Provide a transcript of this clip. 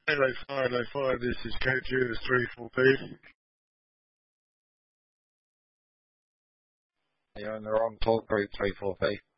Hello, fire, this is Coach Ewers 34P. You're on the wrong talk group, 34P.